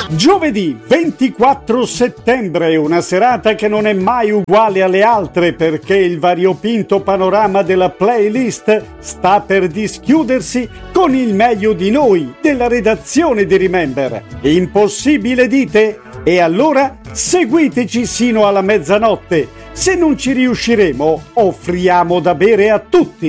Giovedì 24 settembre, una serata che non è mai uguale alle altre perché il variopinto panorama della playlist sta per dischiudersi con il meglio di noi, della redazione di Remember. Impossibile dite? E allora seguiteci sino alla mezzanotte. Se non ci riusciremo, offriamo da bere a tutti.